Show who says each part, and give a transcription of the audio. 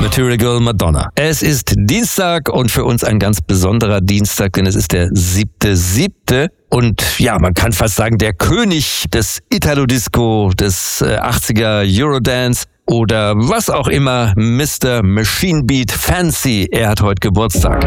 Speaker 1: Material Girl Madonna. Es ist Dienstag und für uns ein ganz besonderer Dienstag, denn es ist der 7.7. Und ja, man kann fast sagen, der König des Italo-Disco, des 80er Eurodance oder was auch immer, Mr. Machine Beat Fancy. Er hat heute Geburtstag.